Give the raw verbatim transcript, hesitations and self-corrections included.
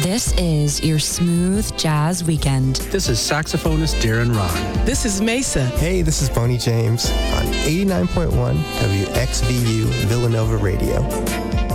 This is your smooth jazz weekend. This is saxophonist Darren Ron. This is Mesa. Hey, this is Boney James on eighty-nine point one W X V U Villanova Radio.